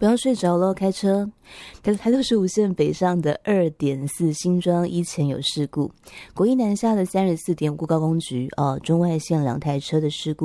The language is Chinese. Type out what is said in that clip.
不要睡着咯，开车。台北市5线北上的2.4新庄一前有事故，国一南下的34.5高工局中外线2台车的事故。